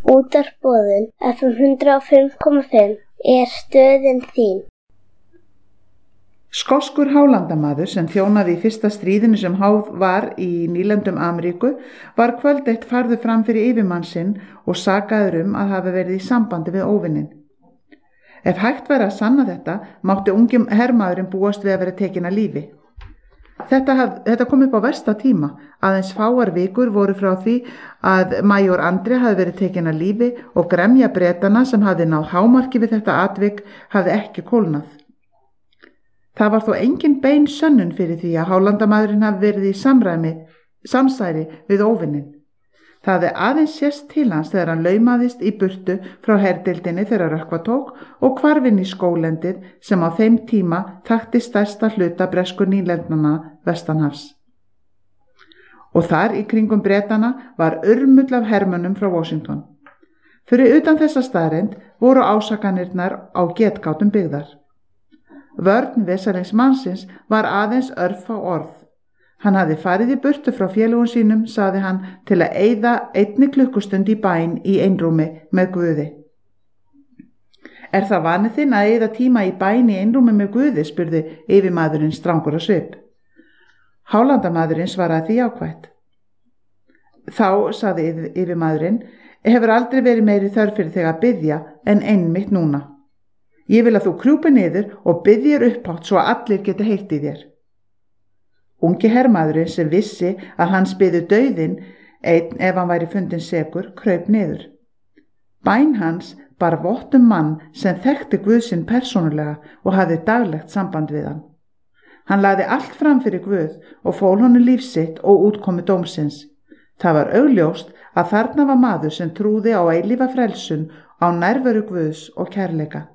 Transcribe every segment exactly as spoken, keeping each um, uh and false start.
Útvarpsboðun F M hundrað og fimm komma fimm er stöðin þín. Skoskur hálandamaður sem þjónaði í fyrsta stríðinu sem háð var í nýlendum Ameríku var kvöld eitt færður fram fyrir yfirmann sinn og sakaður um að hafa verið í sambandi við óvininn. Ef hægt væri að sanna þetta, mátti ungi hermaðurinn búast við að vera tekinn af lífi. Þetta, haf, þetta kom upp á versta tíma, aðeins fáar vikur voru frá því að major Andri hafi verið tekinn af lífi og gremja Bretana sem hafi náð hámarki við þetta atvik hafi ekki kólnað. Það var þó engin bein sönnun fyrir því að hálandamaðurinn hafi verið í samræmi, samsæri við óvinnin. Það hefði aðeins sést til hans þegar hann laumaðist í burtu frá herdeildinni þegar Rökkva tók og hvarfinn í skólendið sem á þeim tíma þakti stærsta hluta bresku nýlendnanna vestanhafs. Og þar í kringum Bretana var urmull af hermönnum frá Washington. Fyrir utan þessa staðreynd voru ásakanirnar á getgátum byggðar. Vörn vesalings mannsins var aðeins örf á orð. Hann hafði farið í burtu frá félögum sínum, sagði hann, til að eyða einni klukkustund í bæn í einrúmi með Guði. Er það vanið þinn að eyða tíma í bæn í einrúmi með Guði, spurði yfirmaðurinn strangur á svip. Hálandamaðurinn svaraði því jákvætt. Þá, sagði yfirmaðurinn, hefur aldrei verið meiri þörf fyrir þig að biðja en einmitt núna. Ég vil að þú krjúpi niður og biðjir upphátt svo að allir geti heyrt í þér. Ungi hermaðurinn sem vissi að hans biðu dauðinn einn ef hann væri fundinn sekur, kraup niður. Bæn hans bar vott um mann sem þekkti Guð sinn persónulega og hafði daglegt samband við hann. Hann lagði allt fram fyrir Guð og fól honum líf sitt og útkomu dómsins. Það var augljóst að þarna var maður sem trúði á eilífa frelsun, á nærveru Guðs og kærleika.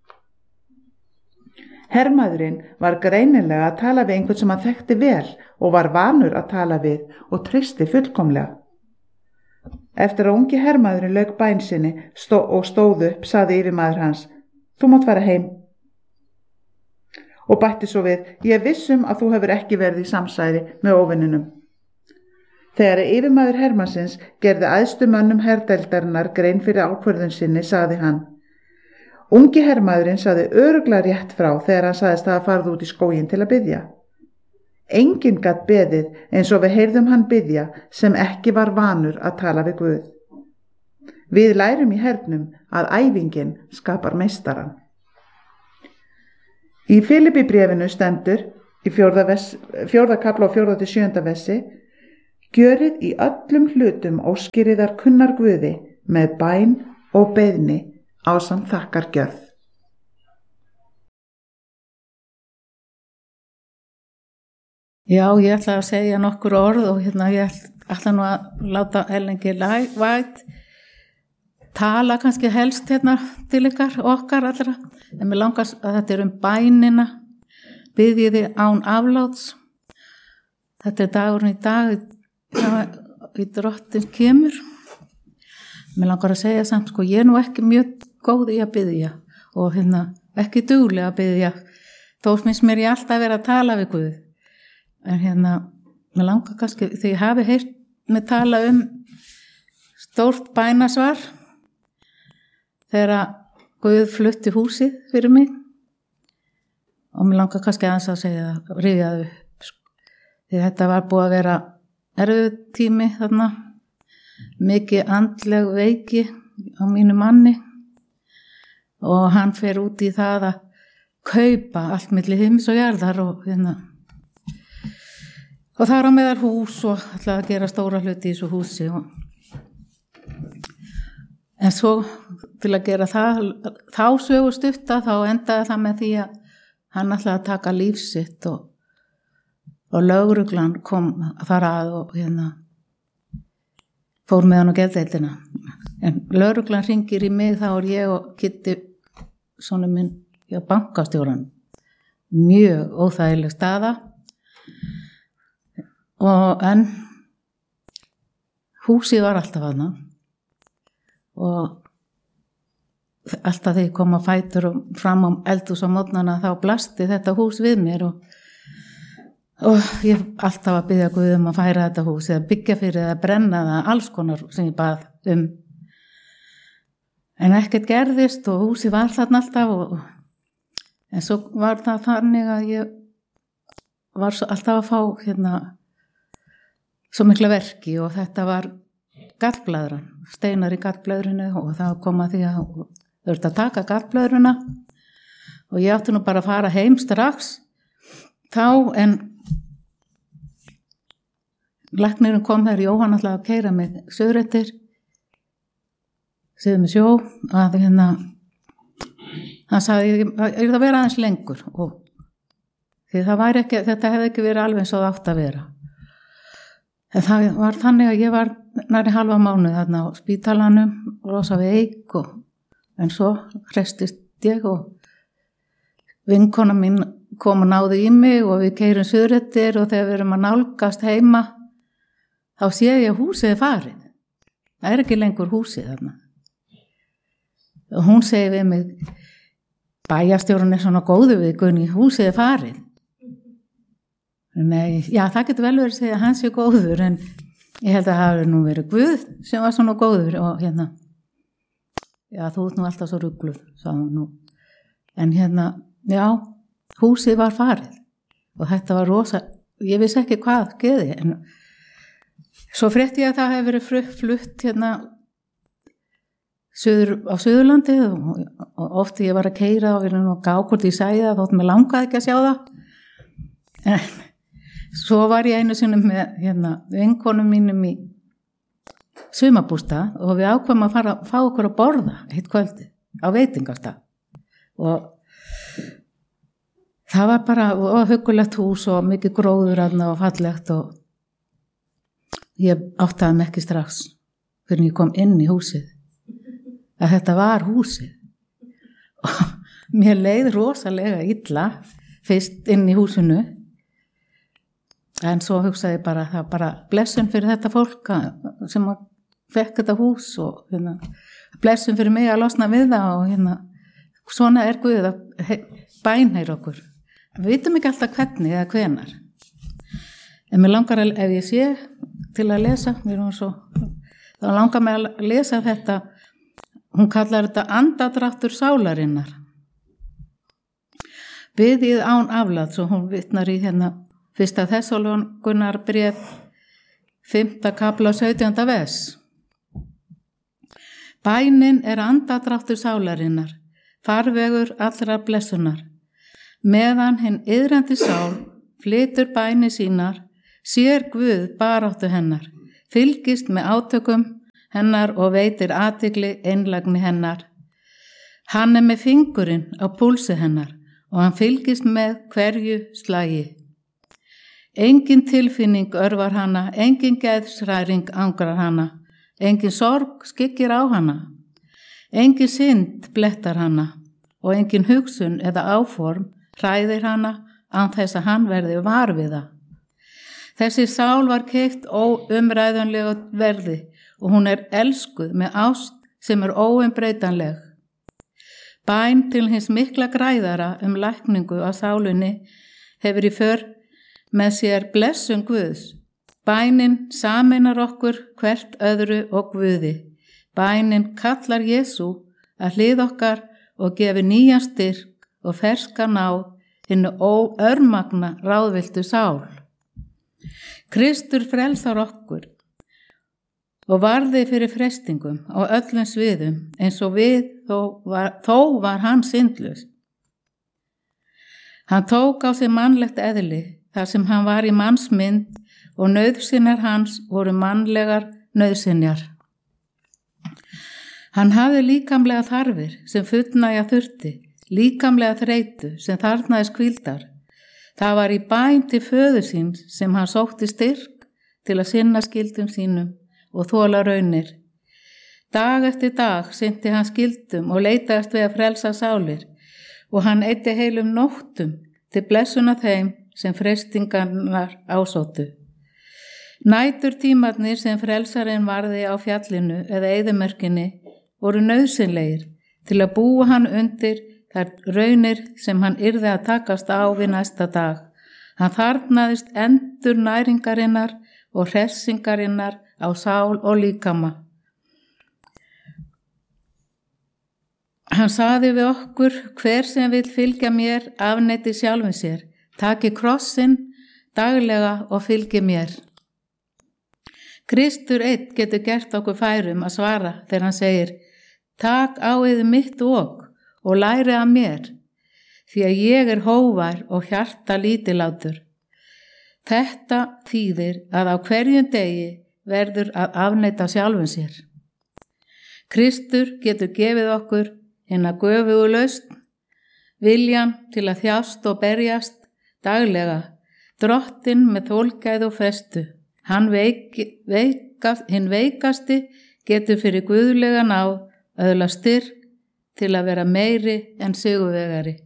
Hermaðurinn var greinilega að tala við einhvern sem hann þekkti vel og var vanur að tala við og treysti fullkomlega. Eftir að ungi hermaðurinn lauk bæn sinni stó og stóð upp, sagði yfirmaður hans, þú mátt fara heim. Og bætti svo við, ég er viss um að þú hefur ekki verið í samsæri með óvinninum. Þegar yfirmaður hermansins gerði æðstu mönnum herdeildarinnar grein fyrir ákvörðun sinni, sagði hann, ungi hermaðurinn sagði örugglega rétt frá þegar hann sagðist að farið út í skóginn til að biðja. Enginn gat beðið eins og við heyrðum hann biðja sem ekki var vanur að tala við Guð. Við lærum í hernum að æfingin skapar meistaran. Í Filippíbréfinu stendur í fjórða, vers, fjórða kapla og fjórða til sjöunda versi, gjörið í öllum hlutum óskiriðar kunnar Guði með bæn og beiðni ásamt þakkargjörð. Já, ég ætla að segja nokkur orð og hérna ég ætla nú að láta Ellingi White tala kannski helst hérna til ykkar okkar allra. En mér langar að þetta er um bænina, biðjiði án afláts. Þetta er dagurinn í dag, í drottins kemur. Mér langar að segja samt, sko, ég er nú ekki mjög góð í að biðja og hérna ekki duglega að biðja. Þó finnst mér ég alltaf verið að tala við Guð. En hérna, mér langar kannski, þegar ég hafi heyrt mig tala um stórt bænasvar, þegar Guð flutti húsið fyrir mig og mér langar kannski aðeins að segja það, rifja það upp. Því þetta var búið að vera erfiður tími þarna, mikið andleg veiki á mínu manni og hann fer út í það að kaupa allt milli himins og jarðar og hérna og það er á meðal hús og ætlaði að gera stóra hluti í þessu húsi og en svo til að gera það þá sögu stutta þá endaði það með því að hann ætlaði að taka líf sitt og, og lögreglan kom þar að og hérna fór með hann á geðdeildina. En lögreglan hringir í mig, þá er ég og Kitti, sonur minn, hjá bankastjóran. Mjög óþægileg staða. Og en húsið var alltaf þarna. Og alltaf þegar ég kom að fætur og fram á eldhús á mótnana þá blasti þetta hús við mér og og ég alltaf að biðja Guð um að færa þetta hús eða byggja fyrir eða brenna það, alls konar sem ég bað um En ekkert gerðist og húsi var þarna alltaf og, en svo var það þannig að ég var svo, alltaf að fá hérna svo mikla verki og þetta var gallblæðran, steinar í gallblæðrinu og það kom að því að þurfti að taka gallblæðruna og ég átti nú bara að fara heim strax þá en læknirinn kom þær Jóhann alltaf að keyra mig suðrættir síðan með sjó að hérna hann sagði ég er það að vera aðeins lengur og því það væri ekki, þetta hefði ekki verið alveg eins og það átt að vera en það var þannig að ég var næri halva mánuð þarna á spítalanum rosa veik og en svo hrestist ég og vinkona mín kom og náði í mig og við keyrum suðrættir og þegar við erum að nálgast heima þá sé ég að húsið er farið það er ekki lengur húsið þarna og hún segi við mig bæjarstjórinn er svona góðu við Gunni, húsið er farið nei, já það getur vel verið að segja að hann sé góður en ég held að það hafi nú verið Guð sem var svona góður og hérna já þú ert nú alltaf svo rugluð sagði hún nú en hérna, já, húsið var farið og þetta var rosa ég vissi ekki hvað geði en svo frétti ég að það hefði verið flutt hérna Suður, á Suðurlandi og, og oft ég var að keyra og verið nú að gá hvort ég sæði það þótt mér langaði ekki að sjá það en svo var ég einu sinni með hérna, vinkonum mínum í sumarbústað og við ákveðum að fara að fá okkur að borða eitt kvöldi á veitingastað og það var bara og huggulegt hús og mikið gróður og fallegt og ég áttaði mig ekki strax fyrir ég kom inn í húsið að þetta var húsið og mér leið rosalega illa fyrst inn í húsinu en svo hugsaði ég bara það bara blessun fyrir þetta fólk sem fekk þetta hús og hérna, blessun fyrir mig að losna við það og hérna, svona er Guð að bænheyra okkur við vitum ekki alltaf hvernig eða hvenar en mér langar að ef ég sé til að lesa svo, þá langar mér að lesa þetta hún kallar þetta andadráttur sálarinnar. Biðið án afláts og hún vitnar í hérna fyrsta Þessalóníkubréf bréf fimmta kafla sautjánda vers. Bænin er andadráttur sálarinnar, farvegur allra blessunar. Meðan hinn iðrandi sál flytur bæni sínar, sér Guð baráttu hennar, fylgist með átökum hennar og veitir athygli einlægni hennar. Hann er með fingurinn á púlsi hennar og hann fylgist með hverju slagi. Engin tilfinning örvar hana, engin geðsræring angrar hana, engin sorg skyggir á hana, engin synd blettar hana og engin hugsun eða áform hræðir hana án þess að hann verði var við það. Þessi sál var keypt óumræðanlega verði og hún er elskuð með ást sem er óumbreytanleg. Bæn til hins mikla græðara um lækningu á sálinni hefur í för með sér blessun Guðs. Bænin sameinar okkur hvert öðru og Guði. Bænin kallar Jesú að hlið okkar og gefur nýjan styrk og ferska náð hinnu óörmagna ráðviltu sál. Kristur frelsar okkur og varði fyrir frestingum á öllum sviðum eins og við þó var, þó var hann syndlaus. Hann tók á sig mannlegt eðli þar sem hann var í mannsmynd og nauðsynjar hans voru mannlegar nauðsynjar. Hann hafði líkamlega þarfir sem fullnægja þurfti, líkamlega þreytu sem þarfnaðist hvíldar. Það var í bæn til föður síns sem hann sótti styrk til að sinna skyldum sínum og þola raunir. Dag eftir dag sinnti hann skyldum og leitaðist við að frelsa sálir og hann eyddi heilum nóttum til blessuna þeim sem frestingarnar ásóttu. Nætur tímarnir sem frelsarinn varði á fjallinu eða eyðimerkinni voru nauðsynlegir til að búa hann undir þær raunir sem hann yrði að takast á við næsta dag. Hann þarfnaðist endur næringarinnar og hressingarinnar á sál og líkama. hann saði við okkur, hver sem vill fylgja mér afneiti sjálfum sér, taki krossinn daglega og fylgi mér. Kristur einn getur gert okkur færum að svara þegar hann segir, tak á yður mitt ok og læri af mér, því að ég er hóvær og hjarta lítillátur. Þetta þýðir að á hverjum degi verður að afneita sjálfum sér. Kristur getur gefið okkur hina göfugu lausn, viljan til að þjást og berjast daglega, drottinn með þolgæði og festu. Hann veik, veikast, hinn veikasti getur fyrir guðlega náð öðla styrk til að vera meiri en sigurvegari.